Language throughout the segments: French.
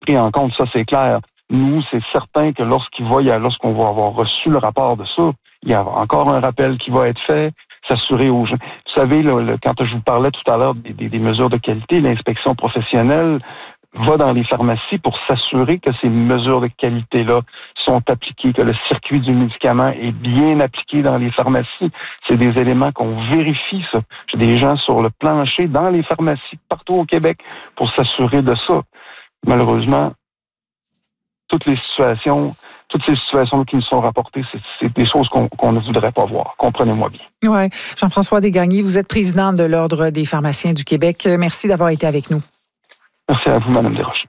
pris en compte, ça c'est clair. Nous, c'est certain que lorsqu'on va avoir reçu le rapport de ça, il y a encore un rappel qui va être fait, s'assurer aux gens. Vous savez, quand je vous parlais tout à l'heure des mesures de qualité, l'inspection professionnelle va dans les pharmacies pour s'assurer que ces mesures de qualité-là sont appliquées, que le circuit du médicament est bien appliqué dans les pharmacies. C'est des éléments qu'on vérifie, ça. J'ai des gens sur le plancher dans les pharmacies partout au Québec pour s'assurer de ça. Malheureusement, toutes ces situations qui nous sont rapportées, c'est des choses qu'on ne voudrait pas voir. Comprenez-moi bien. Oui. Jean-François Desgagnés, vous êtes président de l'Ordre des pharmaciens du Québec. Merci d'avoir été avec nous. Merci à vous, Mme Desroches.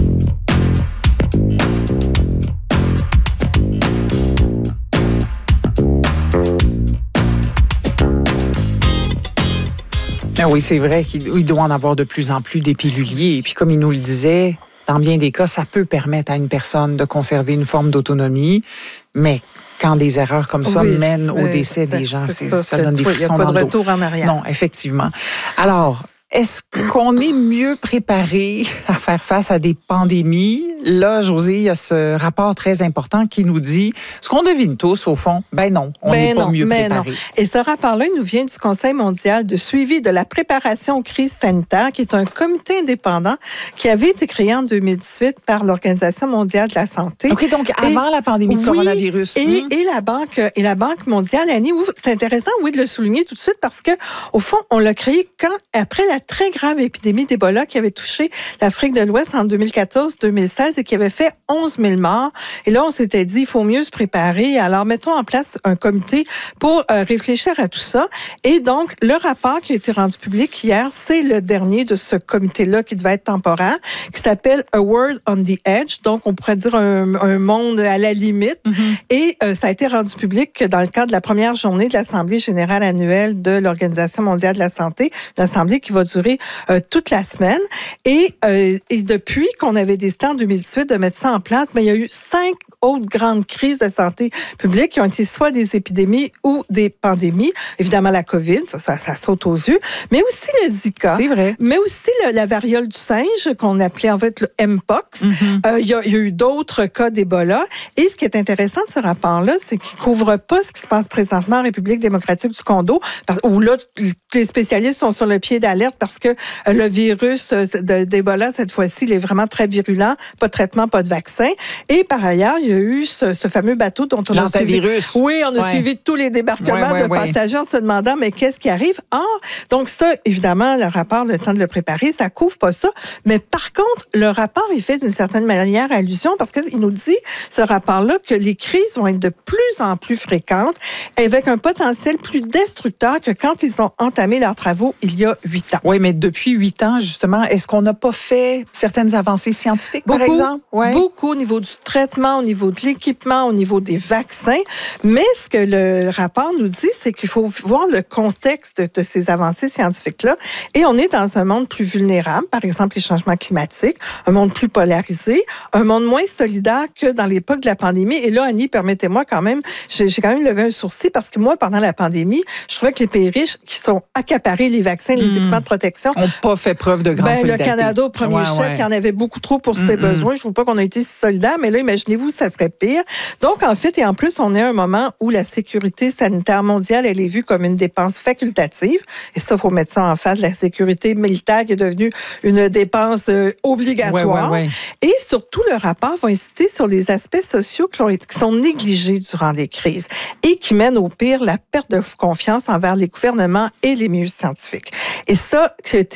Ah oui, c'est vrai qu'il doit en avoir de plus en plus des piluliers. Et puis, comme il nous le disait, dans bien des cas, ça peut permettre à une personne de conserver une forme d'autonomie, mais quand des erreurs comme ça mènent au décès des gens, ça donne des frissons dans le dos. Il n'y a pas de retour en arrière. Non, effectivement. Alors, est-ce qu'on est mieux préparé à faire face à des pandémies? Là, Josée, il y a ce rapport très important qui nous dit, ce qu'on devine tous, au fond, non, on n'est pas mieux préparé. Non. Et ce rapport-là, il nous vient du Conseil mondial de suivi de la préparation aux crises sanitaires, qui est un comité indépendant qui avait été créé en 2018 par l'Organisation mondiale de la santé. OK, donc avant la pandémie de coronavirus. Et la Banque mondiale, Annie, c'est intéressant, de le souligner tout de suite, parce que, au fond, on l'a créé après la très grave épidémie d'Ebola qui avait touché l'Afrique de l'Ouest en 2014-2016 et qui avait fait 11 000 morts. Et là, on s'était dit, il faut mieux se préparer. Alors, mettons en place un comité pour réfléchir à tout ça. Et donc, le rapport qui a été rendu public hier, c'est le dernier de ce comité-là qui devait être temporaire, qui s'appelle A World on the Edge. Donc, on pourrait dire un monde à la limite. Mm-hmm. Et ça a été rendu public dans le cadre de la première journée de l'Assemblée générale annuelle de l'Organisation mondiale de la santé, l'Assemblée qui va durer toute la semaine. Et depuis qu'on avait décidé en 2018 de mettre ça en place, il y a eu 5 autres grandes crises de santé publique qui ont été soit des épidémies ou des pandémies. Évidemment, la COVID, ça saute aux yeux, mais aussi le Zika. C'est vrai. Mais aussi la variole du singe, qu'on appelait en fait le Mpox. Mm-hmm. Il y a eu d'autres cas d'Ebola. Et ce qui est intéressant de ce rapport-là, c'est qu'il ne couvre pas ce qui se passe présentement en République démocratique du Congo, où là, les spécialistes sont sur le pied d'alerte parce que le virus d'Ebola, cette fois-ci, il est vraiment très virulent. Pas de traitement, pas de vaccin. Et par ailleurs, il y a eu ce fameux bateau dont on a suivi... Oui, on a suivi tous les débarquements de passagers en se demandant, mais qu'est-ce qui arrive? Donc ça, évidemment, le rapport, le temps de le préparer, ça couvre pas ça. Mais par contre, le rapport, il fait d'une certaine manière allusion parce qu'il nous dit, ce rapport-là, que les crises vont être de plus en plus fréquentes avec un potentiel plus destructeur que quand ils ont entamé leurs travaux il y a 8 ans. Oui, mais depuis 8 ans, justement, est-ce qu'on n'a pas fait certaines avancées scientifiques, par exemple? Beaucoup au niveau du traitement, au niveau de l'équipement, au niveau des vaccins. Mais ce que le rapport nous dit, c'est qu'il faut voir le contexte de ces avancées scientifiques-là. Et on est dans un monde plus vulnérable, par exemple les changements climatiques, un monde plus polarisé, un monde moins solidaire que dans l'époque de la pandémie. Et là, Annie, permettez-moi quand même, j'ai quand même levé un sourcil parce que moi, pendant la pandémie, je trouvais que les pays riches qui sont accaparés les vaccins, les équipements de protection, n'ont pas fait preuve de grande solidarité. Le Canada, au premier chef, qui en avait beaucoup trop pour ses besoins. Je ne trouve pas qu'on a été si solidaires, mais là, imaginez-vous, ça serait pire. Donc, en fait, et en plus, on est à un moment où la sécurité sanitaire mondiale, elle est vue comme une dépense facultative. Et ça, il faut mettre ça en face. La sécurité militaire qui est devenue une dépense obligatoire. Et surtout, le rapport va insister sur les aspects sociaux qui sont négligés durant les crises et qui mènent au pire la perte de confiance envers les gouvernements et les milieux scientifiques. Et ça,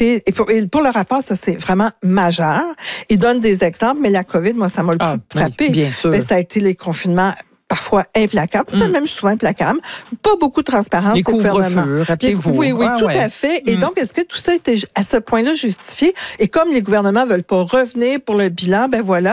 pour le rapport, ça, c'est vraiment majeur. Il donne des exemples, mais la COVID, moi, ça m'a le plus frappé. Bien sûr. Mais ça a été les confinements parfois implacables, peut-être même souvent implacables. Pas beaucoup de transparence au gouvernement. Oui, tout à fait. Et donc, est-ce que tout ça était à ce point-là justifié? Et comme les gouvernements veulent pas revenir pour le bilan,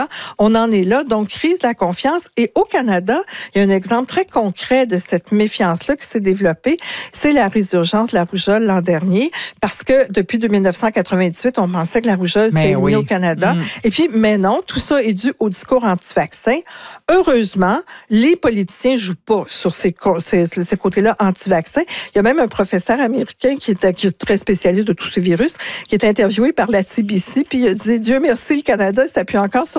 on en est là. Donc, crise de la confiance. Et au Canada, il y a un exemple très concret de cette méfiance-là qui s'est développée. C'est la résurgence de la rougeole l'an dernier, parce que depuis 1998, on pensait que la rougeole s'était éliminée au Canada. Et puis, mais non, tout ça est dû au discours anti-vaccin. Heureusement, les politiciens jouent pas sur ces côtés-là anti-vaccins. Il y a même un professeur américain qui est très spécialiste de tous ces virus, qui est interviewé par la CBC, puis il a dit, Dieu merci, le Canada s'appuie encore sur